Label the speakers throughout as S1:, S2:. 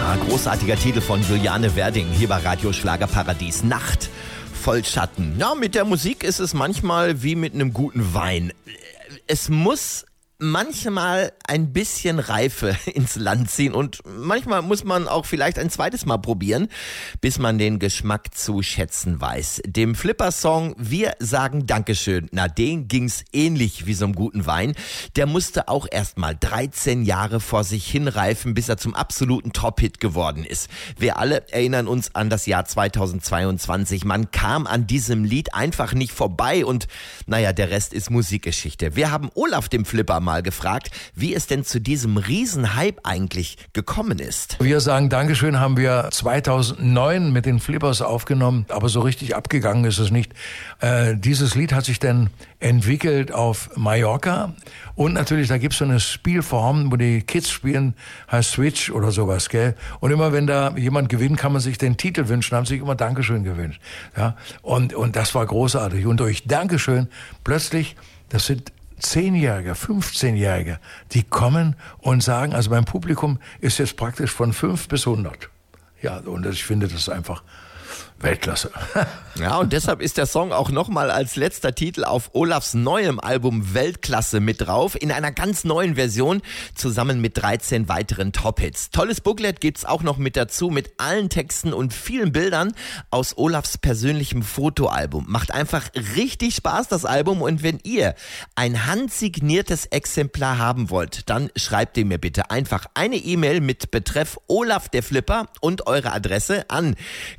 S1: Großartiger Titel von Juliane Werding hier bei Radio Schlagerparadies. Nacht voll Schatten. Ja, mit der Musik ist es manchmal wie mit einem guten Wein. Es muss manchmal ein bisschen Reife ins Land ziehen und manchmal muss man auch vielleicht ein zweites Mal probieren, bis man den Geschmack zu schätzen weiß. Dem Flipper-Song Wir sagen Dankeschön, na den ging's ähnlich wie so einem guten Wein. Der musste auch erstmal 13 Jahre vor sich hinreifen, bis er zum absoluten Top-Hit geworden ist. Wir alle erinnern uns an das Jahr 2022. Man kam an diesem Lied einfach nicht vorbei und naja, der Rest ist Musikgeschichte. Wir haben Olaf, dem Flipper, mal gefragt, wie es denn zu diesem Riesenhype eigentlich gekommen ist.
S2: Wir sagen Dankeschön haben wir 2009 mit den Flippers aufgenommen, aber so richtig abgegangen ist es nicht. Dieses Lied hat sich dann entwickelt auf Mallorca und natürlich, da gibt's so eine Spielform, wo die Kids spielen, heißt Switch oder sowas, gell? Und immer wenn da jemand gewinnt, kann man sich den Titel wünschen, haben sich immer Dankeschön gewünscht. Ja? Und das war großartig. Und durch Dankeschön plötzlich, das sind 10-Jährige, 15-Jährige, die kommen und sagen, also mein Publikum ist jetzt praktisch von 5 bis 100. Ja, und ich finde das einfach Weltklasse.
S1: Ja, und deshalb ist der Song auch nochmal als letzter Titel auf Olafs neuem Album Weltklasse mit drauf, in einer ganz neuen Version, zusammen mit 13 weiteren Top-Hits. Tolles Booklet gibt's auch noch mit dazu, mit allen Texten und vielen Bildern aus Olafs persönlichem Fotoalbum. Macht einfach richtig Spaß, das Album, und wenn ihr ein handsigniertes Exemplar haben wollt, dann schreibt ihr mir bitte einfach eine E-Mail mit Betreff Olaf der Flipper und eure Adresse an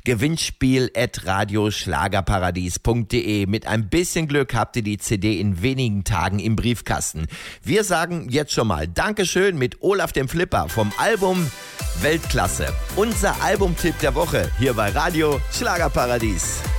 S1: gewinnspiel@radioschlagerparadies.de. Mit ein bisschen Glück habt ihr die CD in wenigen Tagen im Briefkasten. Wir sagen jetzt schon mal Dankeschön mit Olaf dem Flipper vom Album Weltklasse. Unser Albumtipp der Woche hier bei Radio Schlagerparadies.